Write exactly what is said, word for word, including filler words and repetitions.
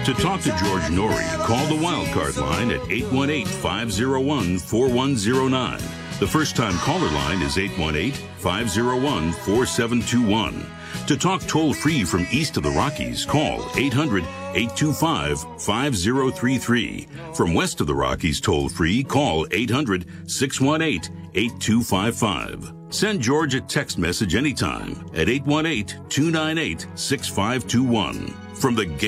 To talk to George Norrie, call the Wildcard line at eight one eight, five oh one, four one oh nine. The first-time caller line is eight one eight, five oh one, four seven two one. To talk toll-free from east of the Rockies, call eight hundred, eight two five, five oh three three. From west of the Rockies toll-free, call eight hundred, six one eight, eight two five five. Send George a text message anytime at eight one eight, two nine eight, six five two one. From the